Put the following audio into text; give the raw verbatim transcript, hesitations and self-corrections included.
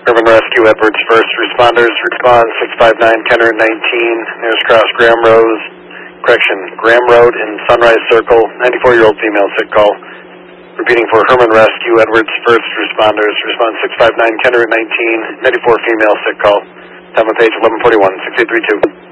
Urban Rescue, Edwards First Responders, respond six five nine, Kenner nineteen, nearest cross Graham Rose, correction, Graham Road in Sunrise Circle, ninety-four-year-old female sick call. Repeating for Herman Rescue, Edwards First Responders, respond six five nine, Kenner nineteen, ninety-four female sick call. Time on page eleven forty-one, six eight three two.